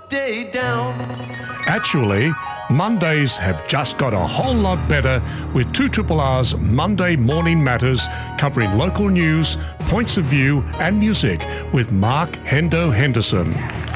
day down. Actually, Mondays have just got a whole lot better with 2RR's Monday Morning Matters, covering local news, points of view and music with Mark Hendo Henderson.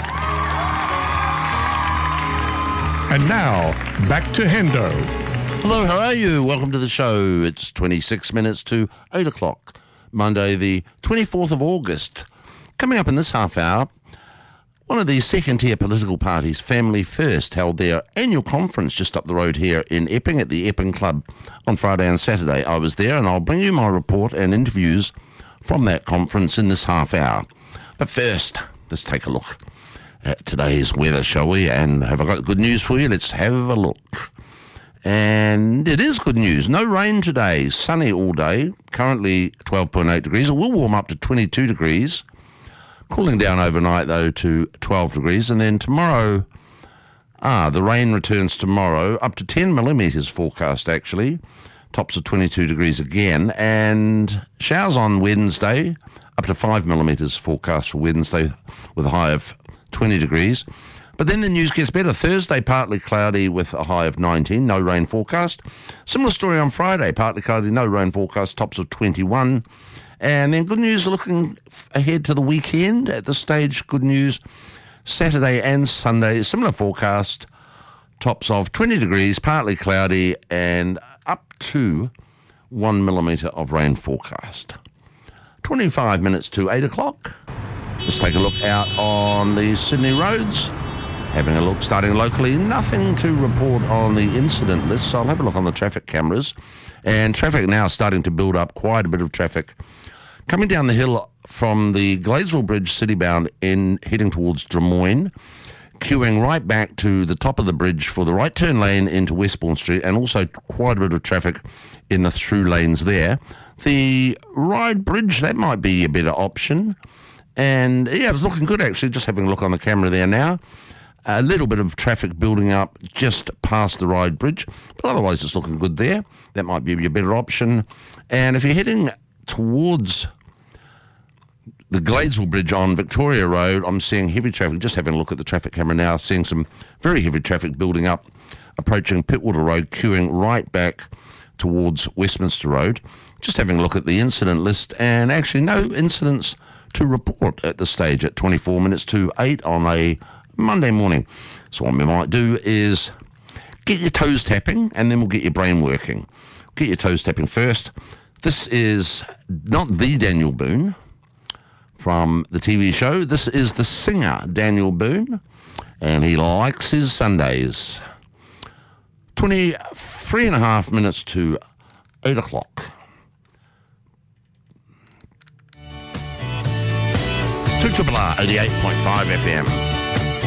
And now, back to Hendo. Hello, how are you? Welcome to the show. It's 26 minutes to 8 o'clock, Monday the 24th of August. Coming up in this half hour, one of the second-tier political parties, Family First, held their annual conference just up the road here in Epping at the Epping Club on Friday and Saturday. I was there, and I'll bring you my report and interviews from that conference in this half hour. But first, let's take a look at today's weather, shall we? And have I got good news for you? Let's have a look. And it is good news. No rain today. Sunny all day. Currently 12.8 degrees. It will warm up to 22 degrees. Cooling down overnight, though, to 12 degrees. And then tomorrow, the rain returns tomorrow. Up to 10 millimetres forecast, actually. Tops of 22 degrees again. And showers on Wednesday. Up to 5 millimetres forecast for Wednesday with a high of 20 degrees. But then the news gets better. Thursday, partly cloudy with a high of 19, no rain forecast. Similar story on Friday, partly cloudy, no rain forecast, tops of 21. And then good news looking ahead to the weekend. At this stage, good news, Saturday and Sunday, similar forecast, tops of 20 degrees, partly cloudy, and up to 1 millimetre of rain forecast. 25 minutes to 8 o'clock. Let's take a look out on the Sydney roads. Having a look, starting locally, nothing to report on the incident list, so I'll have a look on the traffic cameras. And traffic now starting to build up, quite a bit of traffic. Coming down the hill from the Gladesville Bridge citybound in heading towards Drummoyne, queuing right back to the top of the bridge for the right turn lane into Westbourne Street, and also quite a bit of traffic in the through lanes there. The Ryde Bridge, that might be a better option. And yeah, it's looking good actually, just having a look on the camera there now. A little bit of traffic building up just past the Ryde Bridge, but otherwise it's looking good there. That might be a better option. And if you're heading towards the Gladesville Bridge on Victoria Road, I'm seeing heavy traffic. Just having a look at the traffic camera now, seeing some very heavy traffic building up, approaching Pittwater Road, queuing right back towards Westminster Road. Just having a look at the incident list, and actually no incidents to report at this stage at 24 minutes to 8 on a Monday morning. So what we might do is get your toes tapping, and then we'll get your brain working. Get your toes tapping first. This is not the Daniel Boone from the TV show. This is the singer Daniel Boone, and he likes his Sundays. 23 and a half minutes to 8 o'clock. 2RRR 88.5 FM.